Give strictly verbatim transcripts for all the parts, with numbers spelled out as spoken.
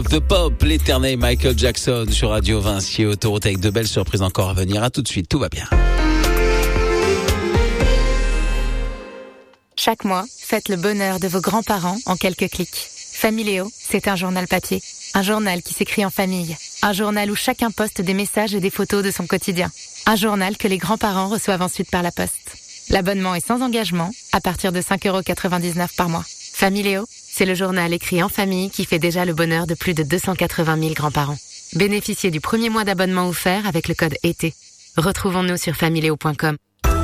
The Pop, l'éternel Michael Jackson sur Radio Vinci, autoroute avec de belles surprises encore à venir. À tout de suite, tout va bien. Chaque mois, faites le bonheur de vos grands-parents en quelques clics. Familéo, c'est un journal papier. Un journal qui s'écrit en famille. Un journal où chacun poste des messages et des photos de son quotidien. Un journal que les grands-parents reçoivent ensuite par la poste. L'abonnement est sans engagement, à partir de cinq euros quatre-vingt-dix-neuf par mois. Familéo, c'est le journal écrit en famille qui fait déjà le bonheur de plus de deux cent quatre-vingt mille grands-parents. Bénéficiez du premier mois d'abonnement offert avec le code été. Retrouvons-nous sur familéo point com.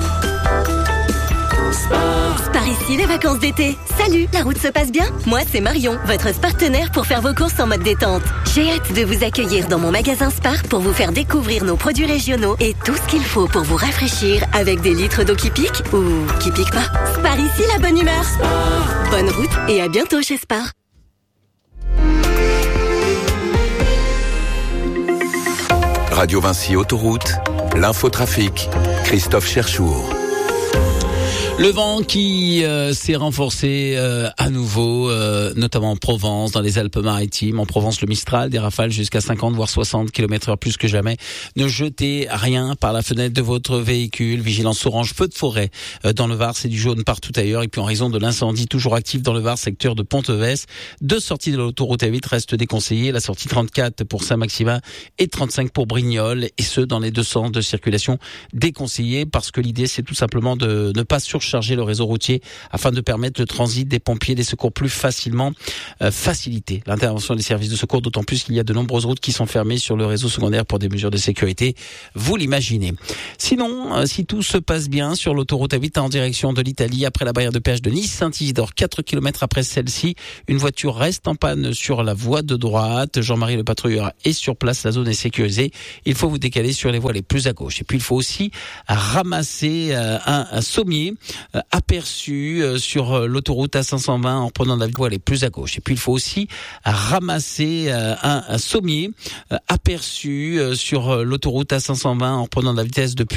Par ici, les vacances d'été. Salut, la route se passe bien? Moi, c'est Marion, votre partenaire pour faire vos courses en mode détente. J'ai hâte de vous accueillir dans mon magasin Spar pour vous faire découvrir nos produits régionaux et tout ce qu'il faut pour vous rafraîchir avec des litres d'eau qui piquent ou qui piquent pas. Spar ici, la bonne humeur. Spar. Bonne route et à bientôt chez Spar. Radio Vinci Autoroute, l'infotrafic, Christophe Cherchour. Le vent qui euh, s'est renforcé euh, à nouveau, euh, notamment en Provence, dans les Alpes-Maritimes. En Provence, le Mistral, des rafales jusqu'à cinquante voire soixante kilomètres heure plus que jamais. Ne jetez rien par la fenêtre de votre véhicule. Vigilance orange, feu de forêt euh, dans le Var, c'est du jaune partout ailleurs. Et puis en raison de l'incendie toujours actif dans le Var, secteur de Ponteves, deux sorties de l'autoroute A huit restent déconseillées. La sortie trente-quatre pour Saint-Maximin et trente-cinq pour Brignoles, et ce dans les deux sens de circulation déconseillés, parce que l'idée c'est tout simplement de ne pas surcharger charger le réseau routier afin de permettre le transit des pompiers et des secours plus facilement euh, faciliter l'intervention des services de secours, d'autant plus qu'il y a de nombreuses routes qui sont fermées sur le réseau secondaire pour des mesures de sécurité, vous l'imaginez. Sinon, euh, si tout se passe bien sur l'autoroute A huit en direction de l'Italie, après la barrière de péage de Nice-Saint-Isidore, quatre kilomètres après celle-ci, une voiture reste en panne sur la voie de droite. Jean-Marie le patrouilleur est sur place, la zone est sécurisée. Il faut vous décaler sur les voies les plus à gauche. Et puis il faut aussi ramasser euh, un, un sommier Euh, aperçu euh, sur euh, l'autoroute A cinq cent vingt en prenant la voie les plus à gauche. Et puis il faut aussi ramasser euh, un, un sommier euh, aperçu euh, sur euh, l'autoroute A cinq cent vingt en prenant la vitesse depuis